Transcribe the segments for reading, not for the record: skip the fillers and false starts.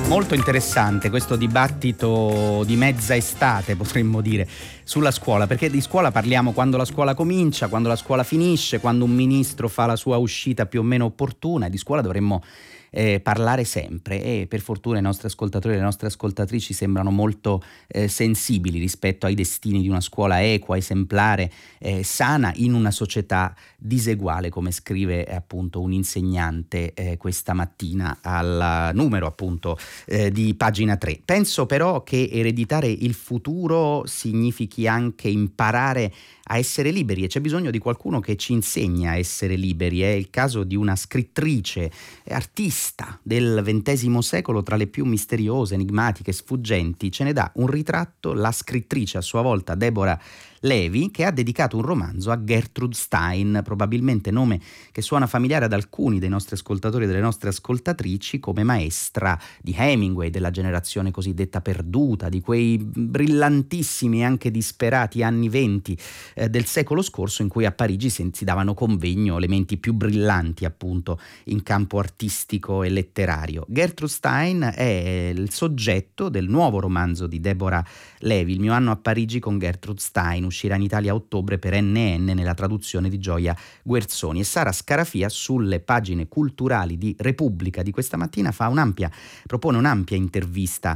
Molto interessante questo dibattito di mezza estate, potremmo dire, sulla scuola, perché di scuola parliamo quando la scuola comincia, quando la scuola finisce, quando un ministro fa la sua uscita più o meno opportuna, e di scuola dovremmo parlare sempre, e per fortuna i nostri ascoltatori e le nostre ascoltatrici sembrano molto sensibili rispetto ai destini di una scuola equa, esemplare, sana in una società diseguale, come scrive appunto un insegnante questa mattina al numero appunto di pagina 3. Penso però che ereditare il futuro significhi anche imparare a essere liberi, e c'è bisogno di qualcuno che ci insegna a essere liberi. È il caso di una scrittrice, artista del XX secolo, tra le più misteriose, enigmatiche, sfuggenti. Ce ne dà un ritratto la scrittrice, a sua volta Deborah Levi, che ha dedicato un romanzo a Gertrude Stein, probabilmente nome che suona familiare ad alcuni dei nostri ascoltatori e delle nostre ascoltatrici, come maestra di Hemingway, della generazione cosiddetta perduta, di quei brillantissimi e anche disperati anni venti del secolo scorso, in cui a Parigi si davano convegno le menti più brillanti appunto in campo artistico e letterario. Gertrude Stein è il soggetto del nuovo romanzo di Deborah Levi, Il mio anno a Parigi con Gertrude Stein, uscirà in Italia a ottobre per NN nella traduzione di Gioia Guerzoni, e Sara Scarafia sulle pagine culturali di Repubblica di questa mattina propone un'ampia intervista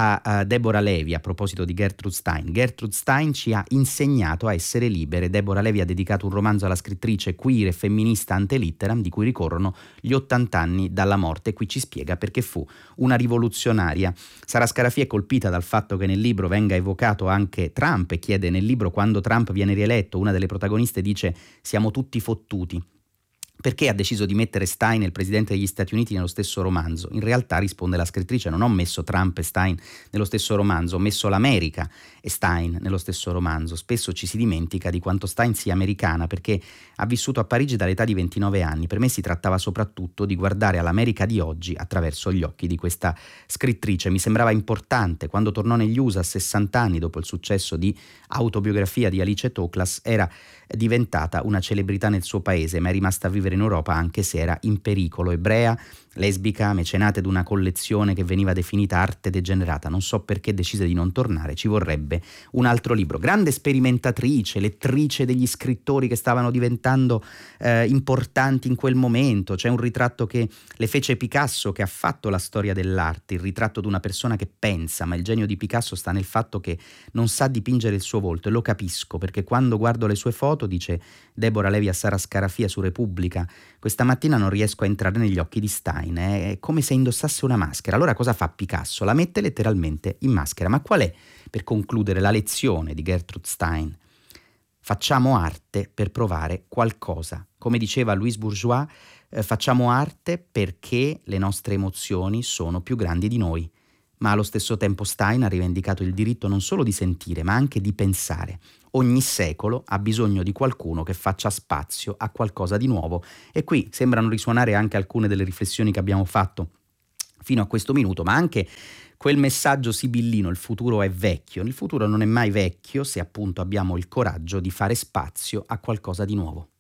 a Deborah Levi a proposito di Gertrude Stein. Gertrude Stein ci ha insegnato a essere libere. Deborah Levi ha dedicato un romanzo alla scrittrice queer e femminista ante litteram, di cui ricorrono gli 80 anni dalla morte, e qui ci spiega perché fu una rivoluzionaria. Sara Scarafia è colpita dal fatto che nel libro venga evocato anche Trump, e chiede: nel libro, quando Trump viene rieletto, una delle protagoniste dice "siamo tutti fottuti". Perché ha deciso di mettere Stein e il presidente degli Stati Uniti nello stesso romanzo? In realtà, risponde la scrittrice, non ho messo Trump e Stein nello stesso romanzo, ho messo l'America e Stein nello stesso romanzo. Spesso ci si dimentica di quanto Stein sia americana, perché ha vissuto a Parigi dall'età di 29 anni. Per me si trattava soprattutto di guardare all'America di oggi attraverso gli occhi di questa scrittrice. Mi sembrava importante, quando tornò negli USA a 60 anni dopo il successo di Autobiografia di Alice Toklas, era diventata una celebrità nel suo paese, ma è rimasta a vivere in Europa anche se era in pericolo. Ebrea, lesbica, mecenate d'una collezione che veniva definita arte degenerata. Non so perché decise di non tornare, ci vorrebbe un altro libro. Grande sperimentatrice, lettrice degli scrittori che stavano diventando importanti in quel momento. C'è un ritratto che le fece Picasso, che ha fatto la storia dell'arte, il ritratto di una persona che pensa, ma il genio di Picasso sta nel fatto che non sa dipingere il suo volto, e lo capisco, perché quando guardo le sue foto, dice Deborah Levi a Sara Scarafia su Repubblica, questa mattina non riesco a entrare negli occhi di Stein, è come se indossasse una maschera. Allora cosa fa Picasso? La mette letteralmente in maschera. Ma qual è, per concludere, la lezione di Gertrude Stein? Facciamo arte per provare qualcosa. Come diceva Louise Bourgeois, facciamo arte perché le nostre emozioni sono più grandi di noi. Ma allo stesso tempo Stein ha rivendicato il diritto non solo di sentire, ma anche di pensare. Ogni secolo ha bisogno di qualcuno che faccia spazio a qualcosa di nuovo, e qui sembrano risuonare anche alcune delle riflessioni che abbiamo fatto fino a questo minuto, ma anche quel messaggio sibillino: il futuro è vecchio. Il futuro non è mai vecchio se appunto abbiamo il coraggio di fare spazio a qualcosa di nuovo.